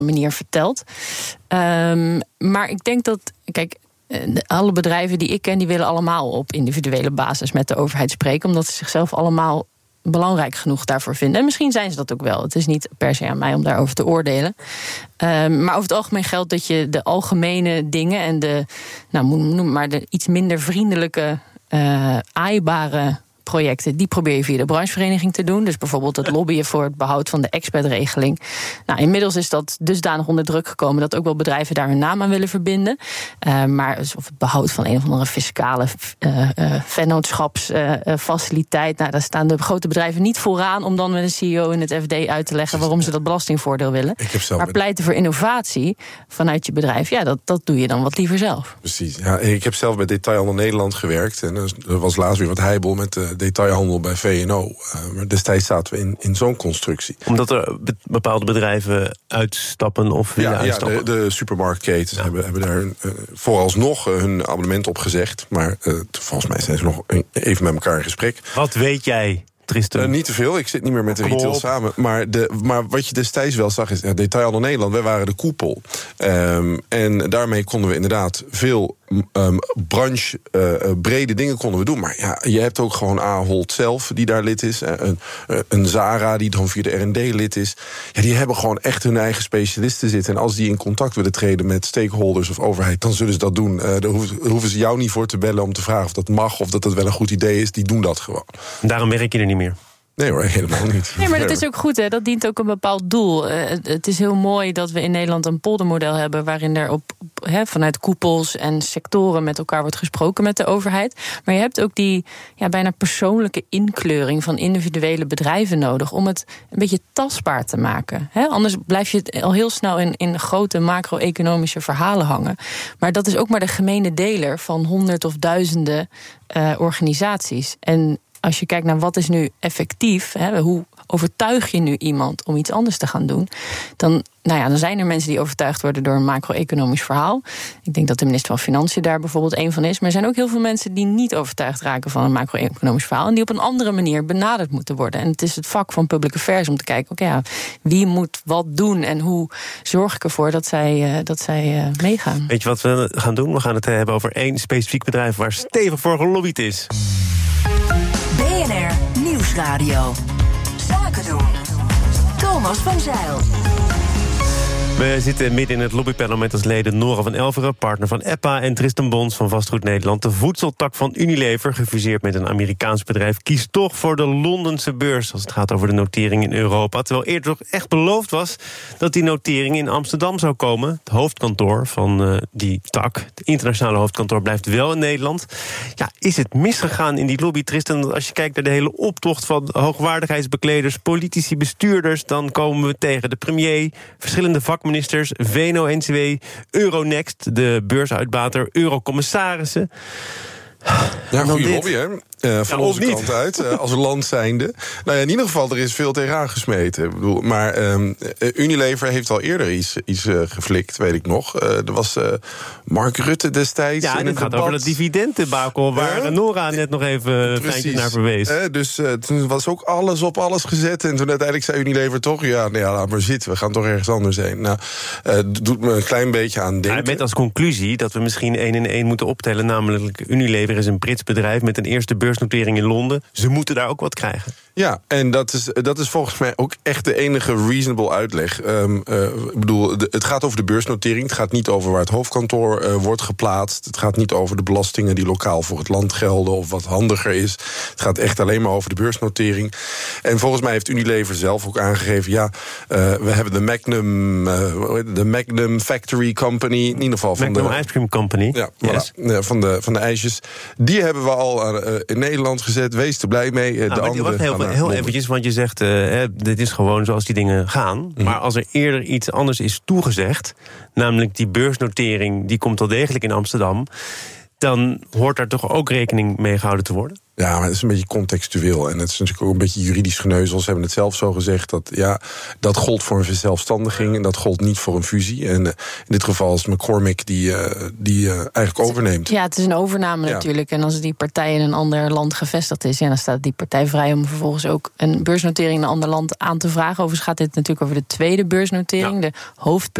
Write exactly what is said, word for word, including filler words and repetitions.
manier vertelt. Um, maar ik denk dat, kijk, de, alle bedrijven die ik ken, die willen allemaal op individuele basis met de overheid spreken, omdat ze zichzelf allemaal belangrijk genoeg daarvoor vinden. En misschien zijn ze dat ook wel. Het is niet per se aan mij om daarover te oordelen. Um, maar over het algemeen geldt dat je de algemene dingen en de, nou, noem maar de iets minder vriendelijke, uh, aaibare projecten, die probeer je via de branchevereniging te doen. Dus bijvoorbeeld het lobbyen voor het behoud van de expertregeling. Nou, inmiddels is dat dusdanig onder druk gekomen dat ook wel bedrijven daar hun naam aan willen verbinden. Uh, maar of het behoud van een of andere fiscale uh, uh, vennootschapsfaciliteit. Uh, nou, daar staan de grote bedrijven niet vooraan om dan met een C E O in het F D uit te leggen waarom ze dat belastingvoordeel willen. Maar pleiten voor innovatie vanuit je bedrijf, ja, dat, dat doe je dan wat liever zelf. Precies. Ja, ik heb zelf bij Detailhandel Nederland gewerkt. En er was laatst weer wat heibel met de detailhandel bij V en O. Uh, maar destijds zaten we in, in zo'n constructie. Omdat er be- bepaalde bedrijven uitstappen of willen ja, uitstappen? Ja, de, de supermarktketens ja. hebben, hebben daar uh, vooralsnog uh, hun abonnement op gezegd. Maar uh, volgens mij zijn ze nog even met elkaar in gesprek. Wat weet jij? Uh, niet te veel, ik zit niet meer met de retail samen. Maar, de, maar wat je destijds wel zag is, ja, Detailhandel Nederland, wij waren de koepel. Um, en daarmee konden we inderdaad veel um, branche uh, brede dingen konden we doen. Maar ja, je hebt ook gewoon Ahold zelf, die daar lid is. Een, een Zara, die dan via de R en D lid is. Ja, die hebben gewoon echt hun eigen specialisten zitten. En als die in contact willen treden met stakeholders of overheid, dan zullen ze dat doen. Uh, daar hoeven, hoeven ze jou niet voor te bellen om te vragen of dat mag, of dat dat wel een goed idee is. Die doen dat gewoon. Daarom werk je er niet meer. Nee hoor, helemaal niet. Nee, maar dat is ook goed, hè. Dat dient ook een bepaald doel. Uh, het is heel mooi dat we in Nederland een poldermodel hebben waarin er op, op he, vanuit koepels en sectoren met elkaar wordt gesproken met de overheid. Maar je hebt ook die ja, bijna persoonlijke inkleuring van individuele bedrijven nodig om het een beetje tastbaar te maken. He, anders blijf je het al heel snel in, in grote macro-economische verhalen hangen. Maar dat is ook maar de gemene deler van honderd of duizenden uh, organisaties. En als je kijkt naar wat is nu effectief, hè, hoe overtuig je nu iemand om iets anders te gaan doen, dan, nou ja, dan zijn er mensen die overtuigd worden door een macro-economisch verhaal. Ik denk dat de minister van Financiën daar bijvoorbeeld één van is. Maar er zijn ook heel veel mensen die niet overtuigd raken van een macro-economisch verhaal en die op een andere manier benaderd moeten worden. En het is het vak van public affairs om te kijken, oké, okay, ja, wie moet wat doen en hoe zorg ik ervoor dat zij, uh, dat zij uh, meegaan. Weet je wat we gaan doen? We gaan het hebben over één specifiek bedrijf waar stevig voor gelobbyd is. B N R Nieuwsradio. Zaken doen. Thomas van Zijl. We zitten midden in het lobbypanel met als leden Nora van Elveren, partner van E P A, en Tristan Bons van Vastgoed Nederland. De voedseltak van Unilever, gefuseerd met een Amerikaans bedrijf, kiest toch voor de Londense beurs als het gaat over de notering in Europa. Terwijl eerder toch echt beloofd was dat die notering in Amsterdam zou komen. Het hoofdkantoor van uh, die tak, het internationale hoofdkantoor, blijft wel in Nederland. Ja, is het misgegaan in die lobby, Tristan? Als je kijkt naar de hele optocht van hoogwaardigheidsbekleders, politici, bestuurders, dan komen we tegen de premier, verschillende vakministers, V N O-N C W, Euronext, de beursuitbater, eurocommissarissen. Ja, goede lobby, hè? Uh, van ja, onze kant uit, uh, als land zijnde. Nou ja, in ieder geval, er is veel tegenaan gesmeten. Ik bedoel, maar um, Unilever heeft al eerder iets, iets uh, geflikt, weet ik nog. Uh, er was uh, Mark Rutte destijds ja, in het het gaat debat. over dat dividenddebakel waar uh, Nora net nog even fijntjes naar verwees. Uh, dus uh, toen was ook alles op alles gezet. En toen uiteindelijk zei Unilever toch, ja, nou ja, laat maar zitten. We gaan toch ergens anders heen. Nou, uh, doet me een klein beetje aan denken. Ja, met als conclusie dat we misschien één en één moeten optellen. Namelijk, Unilever is een Brits bedrijf met een eerste beursnotering in Londen. Ze moeten daar ook wat krijgen. Ja, en dat is, dat is volgens mij ook echt de enige reasonable uitleg. Um, uh, ik bedoel, de, het gaat over de beursnotering. Het gaat niet over waar het hoofdkantoor uh, wordt geplaatst. Het gaat niet over de belastingen die lokaal voor het land gelden of wat handiger is. Het gaat echt alleen maar over de beursnotering. En volgens mij heeft Unilever zelf ook aangegeven, ja, uh, we hebben de Magnum, uh, de Magnum Factory Company, in ieder geval van Magnum de Ice Cream Company. Ja, yes. voilà, van de van de ijsjes. Die hebben we al uh, in Nederland gezet. Wees er blij mee. Uh, nou, de andere heel, heel eventjes, want je zegt, uh, dit is gewoon zoals die dingen gaan. Mm-hmm. Maar als er eerder iets anders is toegezegd, namelijk die beursnotering, die komt wel degelijk in Amsterdam. dan hoort daar toch ook rekening mee gehouden te worden? Ja, maar het is een beetje contextueel. En het is natuurlijk ook een beetje juridisch geneuzel. Ze hebben het zelf zo gezegd. Dat, ja, dat gold voor een verzelfstandiging en dat gold niet voor een fusie. En uh, in dit geval is McCormick die, uh, die uh, eigenlijk overneemt. Ja, het is een overname ja. natuurlijk. En als die partij in een ander land gevestigd is, ja, dan staat die partij vrij om vervolgens ook een beursnotering in een ander land aan te vragen. Overigens gaat dit natuurlijk over de tweede beursnotering. Ja. De hoofdbeurs